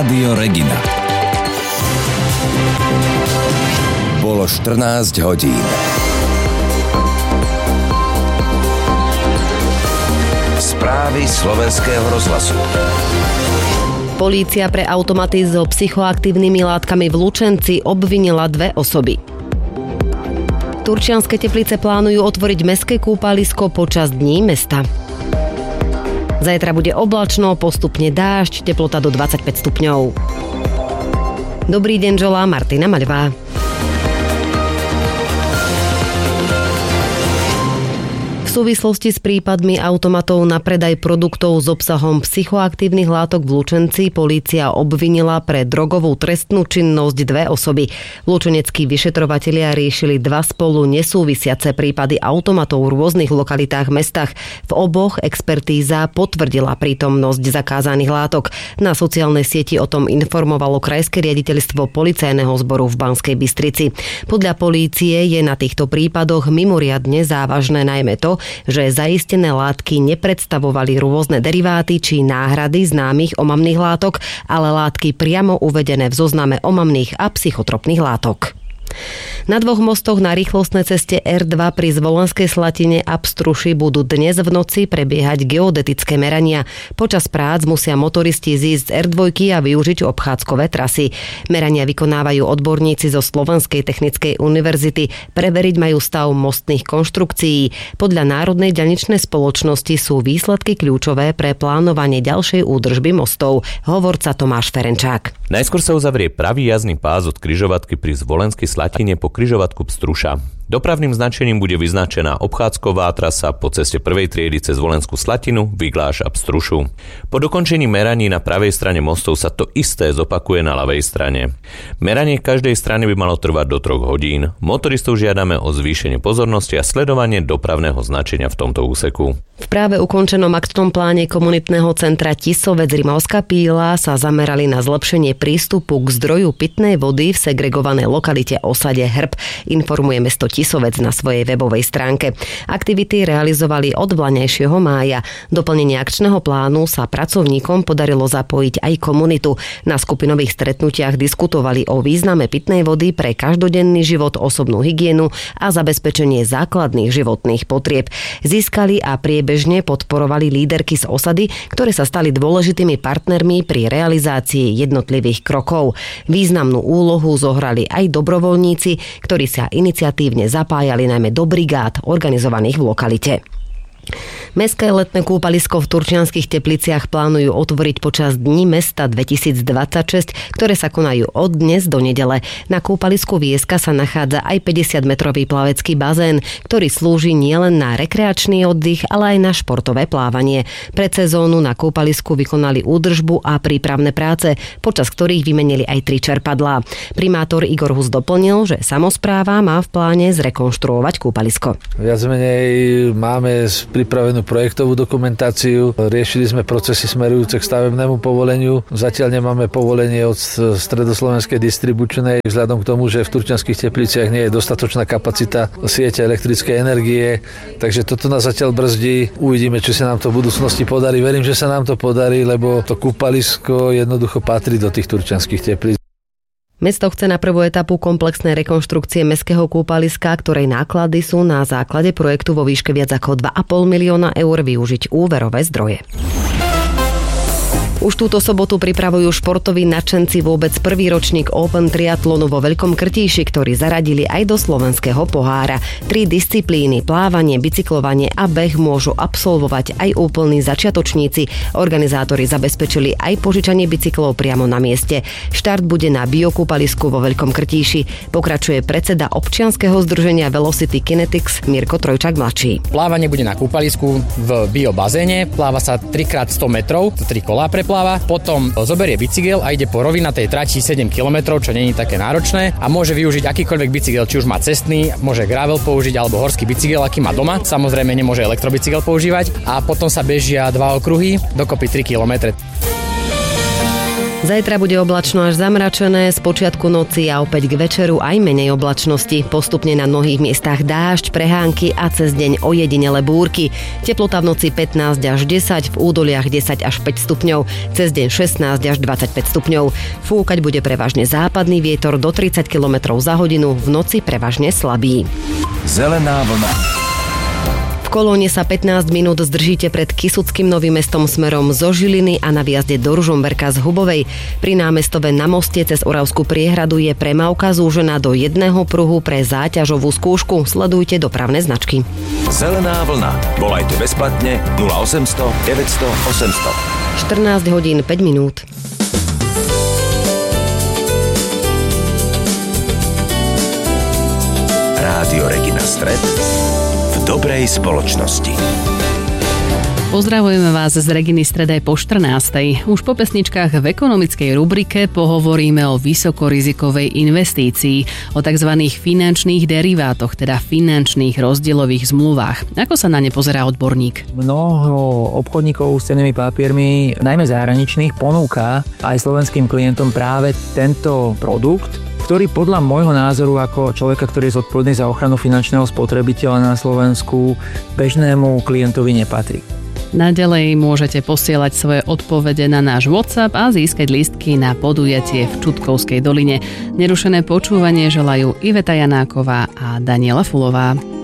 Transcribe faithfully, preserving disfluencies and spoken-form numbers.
Rádio Regina. Bolo štrnásť hodín. Správy slovenského rozhlasu. Polícia pre automaty so psychoaktívnymi látkami v Lučenci obvinila dve osoby. Turčianske Teplice plánujú otvoriť mestské kúpalisko počas dní mesta. Zajtra bude oblačno, postupne dážď, teplota do dvadsaťpäť stupňov. Dobrý deň, želá Martina Maľová. V súvislosti s prípadmi automatov na predaj produktov s obsahom psychoaktívnych látok v Lučenci polícia obvinila pre drogovú trestnú činnosť dve osoby. Lučeneckí vyšetrovatelia riešili dva spolu nesúvisiace prípady automatov v rôznych lokalitách mestách. V oboch expertíza potvrdila prítomnosť zakázaných látok. Na sociálnej sieti o tom informovalo Krajské riaditeľstvo policajného zboru v Banskej Bystrici. Podľa polície je na týchto prípadoch mimoriadne závažné najmä to, že zaistené látky nepredstavovali rôzne deriváty či náhrady známych omamných látok, ale látky priamo uvedené v zozname omamných a psychotropných látok. Na dvoch mostoch na rýchlostnej ceste er dva pri Zvolenskej Slatine a Pstruši budú dnes v noci prebiehať geodetické merania. Počas prác musia motoristi zísť z er dva a využiť obchádzkové trasy. Merania vykonávajú odborníci zo Slovenskej technickej univerzity. Preveriť majú stav mostných konštrukcií. Podľa Národnej diaľničnej spoločnosti sú výsledky kľúčové pre plánovanie ďalšej údržby mostov. Hovorca Tomáš Ferenčák. Najskôr sa uzavrie pravý jazdný pás od križovatky pri Zvolenskej Slatine po križovatku Pstruša. Dopravným značením bude vyznačená obchádzková trasa po ceste prvej triedy cez Volenskú Slatinu, Vigláš a Pstrušu. Po dokončení meraní na pravej strane mostov sa to isté zopakuje na ľavej strane. Meranie každej strany by malo trvať do troch hodín. Motoristov žiadame o zvýšenie pozornosti a sledovanie dopravného značenia v tomto úseku. V práve ukončenom akčnom pláne komunitného centra Tisovec Rimavská Píla sa zamerali na zlepšenie prístupu k zdroju pitnej vody v segregovanej lokalite osade Hrb, informuje mesto Tisovec na svojej webovej stránke. Aktivity realizovali od vlaňajšieho mája. Doplnenie akčného plánu sa pracovníkom podarilo zapojiť aj komunitu. Na skupinových stretnutiach diskutovali o význame pitnej vody pre každodenný život, osobnú hygienu a zabezpečenie základných životných potrieb. Získali a priebežne podporovali líderky z osady, ktoré sa stali dôležitými partnermi pri realizácii jednotlivých krokov. Významnú úlohu zohrali aj dobrovoľníci, ktorí sa iniciatívne zapájali najmä do brigád organizovaných v lokalite. Mestské letné kúpalisko v Turčianskych Tepliciach plánujú otvoriť počas Dní mesta dvetisícdvadsaťšesť, ktoré sa konajú od dnes do nedele. Na kúpalisku Vieska sa nachádza aj päťdesiatmetrový plavecký bazén, ktorý slúži nielen na rekreačný oddych, ale aj na športové plávanie. Pred sezónu na kúpalisku vykonali údržbu a prípravné práce, počas ktorých vymenili aj tri čerpadlá. Primátor Igor Hus doplnil, že samospráva má v pláne zrekonštruovať kúpalisko. Viac menej máme pripravenú projektovú dokumentáciu, riešili sme procesy smerujúce k stavebnému povoleniu. Zatiaľ nemáme povolenie od stredoslovenskej distribučnej, vzhľadom k tomu, že v Turčianskych Tepliciach nie je dostatočná kapacita siete elektrickej energie, takže toto nás zatiaľ brzdí. Uvidíme, či sa nám to v budúcnosti podarí. Verím, že sa nám to podarí, lebo to kúpalisko jednoducho patrí do tých Turčianskych Teplíc. Mesto chce na prvú etapu komplexnej rekonštrukcie mestského kúpaliska, ktorej náklady sú na základe projektu vo výške viac ako dva a pol milióna eur využiť úverové zdroje. Už túto sobotu pripravujú športoví nadšenci vôbec prvý ročník Open triatlonu vo Veľkom Krtíši, ktorý zaradili aj do slovenského pohára. Tri disciplíny, plávanie, bicyklovanie a beh, môžu absolvovať aj úplní začiatočníci. Organizátori zabezpečili aj požičanie bicyklov priamo na mieste. Štart bude na biokúpalisku vo Veľkom Krtíši. Pokračuje predseda občianskeho združenia Velocity Kinetics Mirko Trojčák mladší. Plávanie bude na kúpalisku v biobazéne. Pláva sa tri krát sto metrov, to tri kolá pre pláva, potom zoberie bicykel a ide po rovinatej trati sedem kilometrov, čo nie je také náročné a môže využiť akýkoľvek bicykel, či už má cestný, môže gravel použiť alebo horský bicykel, aký má doma. Samozrejme nemôže elektrobicykel používať a potom sa bežia dva okruhy, dokopy tri kilometre. Zajtra bude oblačno až zamračené, z počiatku noci a opäť k večeru aj menej oblačnosti. Postupne na mnohých miestach dážď, prehánky a cez deň ojedinele búrky. Teplota v noci pätnásť až desať, v údoliach desať až päť stupňov, cez deň šestnásť až dvadsaťpäť stupňov. Fúkať bude prevažne západný vietor do tridsať kilometrov za hodinu, v noci prevažne slabý. Zelená vlna. V kolóne sa pätnásť minút zdržíte pred Kysuckým Novým Mestom smerom zo Žiliny a na výjazde do Ružomberka z Hubovej. Pri námestove na moste cez Oravskú priehradu je premávka zúžená do jedného pruhu pre záťažovú skúšku. Sledujte dopravné značky. Zelená vlna. Volajte bezplatne nula osemsto deväťsto osemsto. štrnásť hodín päť minút. Rádio Regina Stred v dobrej spoločnosti. Pozdravujeme vás z Reginy Stred aj po štrnástej. Už po pesničkách v ekonomickej rubrike pohovoríme o vysokorizikovej investícii, o tzv. Finančných derivátoch, teda finančných rozdielových zmluvách. Ako sa na ne pozerá odborník? Mnoho obchodníkov s cennými papiermi, najmä zahraničných, ponúka aj slovenským klientom práve tento produkt, ktorý podľa môjho názoru ako človeka, ktorý je zodpovedný za ochranu finančného spotrebiteľa na Slovensku, bežnému klientovi nepatrí. Naďalej môžete posielať svoje odpovede na náš WhatsApp a získať lístky na podujatie v Čutkovskej doline. Nerušené počúvanie želajú Iveta Janáková a Daniela Fulová.